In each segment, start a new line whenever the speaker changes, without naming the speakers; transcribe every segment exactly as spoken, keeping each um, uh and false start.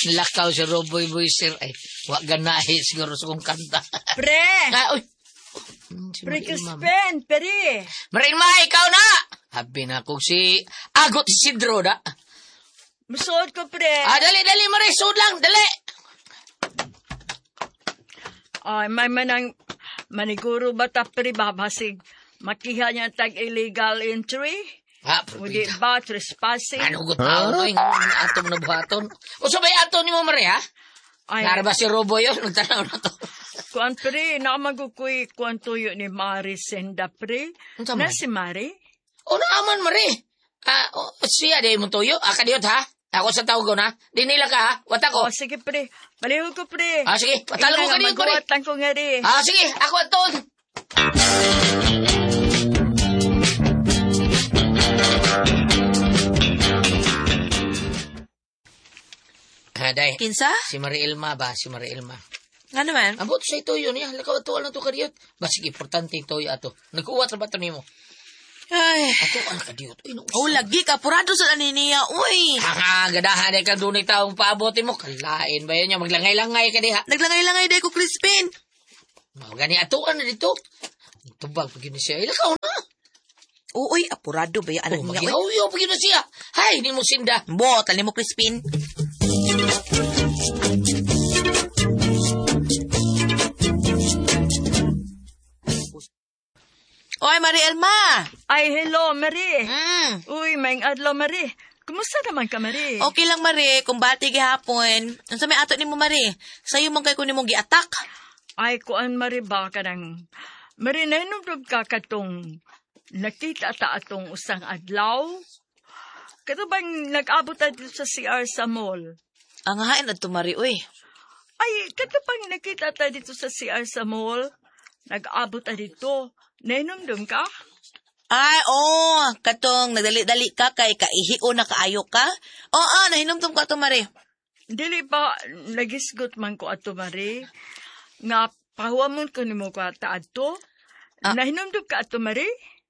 Lakaw si Roboy Boy, sir. Ay, wag ganahe siguro sa kong kanta.
Pre!
Ah, uy. Si
Pre
Marilma.
Crispin, peri!
Marilma, ikaw na! Habi na kong si Agot Isidro na.
Musuot ko, pre.
Ah, dali, dali, Marie. Sud lang, dali.
Ay, may manang maniguro ba ta, pre, babasig makiha niya tag illegal entry?
Ah,
Udi
pupita.
ba, trespassing?
Ano ko tao to? Yung atom na buhaton. O sabay atom ni mo, Marie, ha?
Ay,
Nara ba si Robo yun? Nagtanaw na to.
kuan pre, nakamagukuy kuan tuyo ni Mari Senda, pre.
Unsa
Na
man?
si Mari?
O naaman, Marie. Ah, o, siya, di mo tuyo. Ah, kadiyot, ha? Ako sa tawag ko na. Di nila ka, ha? Wata ko.
Oh, sige, pre. Palihog ko, pre.
Ah, sige. Patalo mo kadiyot, Marie.
Magawatan ko nga rin.
Ah, sige. Ako aton. Ah, day.
Kinsa?
Si Marie Ilma ba? Si Marie Ilma.
Nga naman?
Ambot sa ito yun, ya. Lakaw ito, ano ito kadiyot? Basig, importante ito yung ato. Nagkuwat na ba ito nimo?
Ay.
Ato, ano kadiyot? Uy, nausa.
Oh, lagi ka. Purado sa aniniya. Uy.
Ha, gadahan ay kang dunay taong paabotin mo. Kalain ba yun niya? Maglangay-langay ka diha.
Naglangay-langay day ko, Crispin.
Mga gani atuan na dito. Tubag pag yun siya. Ilakaw na.
Uy, apurado ba yung anak
Oh,
niya? Uy.
magihaw-yaw pag yun siya. Hay, di mo sinda.
Bo, tali mo, Crispin. Oy, Marie Elma.
Ay, hello, Mari.
Mm.
Uy, maing adlaw, Mari. Kumusta naman ka, Mari?
Okay lang, Marie. Kung bati gihapon. Ang sa may ato ni mo, Marie. Sa'yo man kay ko ni mong gi-attack.
Ay, kuan, Mari, ba ka nang... Mari, nainumdum ka katong nakita ta atong usang adlaw? Kato bang nag-abot ta dito sa C R sa mall?
Ang hain at Marie, uy.
Ay, kato bang nakita ta dito sa C R sa mall? Nag-abot ta dito. Nainumdum ka?
Ay, oh, katong nagdali-dali ka kay kaihiyo na kaayo ka. Oo, nahinumdum ko ato, Marie.
Dili ba nagisgot man ko ato, Mari? Nga pahuamon ko ni mo ko ata ato?
Ah.
Nahinumdum ka ato, Mari?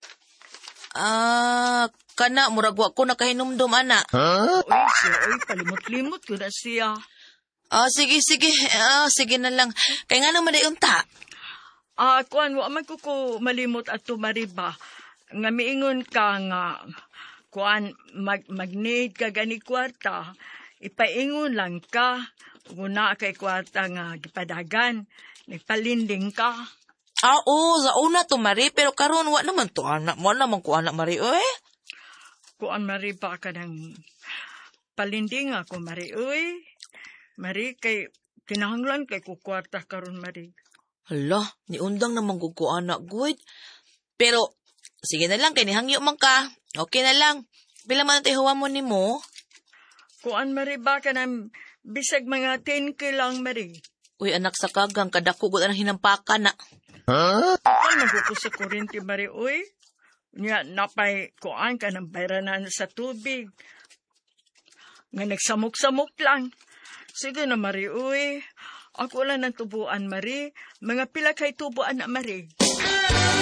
Ah, kana, muragwa ko nakahinumdum, ana.
Uy, siya, uy, palimot-limot ko na siya.
Ah, sige, sige. Ah, sige na lang. Kaya nga naman ay unta.
Ah, kuan, wa man ko ko malimot ato, Mari ba? Nga miingon ka nga, kuan, mag, mag-need ka gani kwarta, ipaingon lang ka, una kay kwarta nga gipadagan, nagpalinding ka.
Ah, oo, sa una to, Marie. Pero karon wa naman to, anak mo. naman ko, anak, Marie, uy.
Kuan, Mari ba ka ng palinding ako, Mari, uy. Mari, kay, kinahanglan kay kukwarta karon, Mari.
Hala, ni undang naman ko ko, anak, good. Pero, sige na lang, kay nihangyo man ka. Okay na lang. Bila man tayo huwa mo ni mo.
Kuan, Mari ba ka ng bisag mga ten k lang, Mari.
Uy, anak sa kagang, kadako ko na hinampakan na.
Kuan, naguko sa kurinti, Mari, uy. Nga, napay, kuan ka ng bayranan sa tubig. Nga nagsamok-samok lang. Sige na, Mari, uy. Ako lang ng tubuan, Mari. Mga pila kay tubuan na, Mari.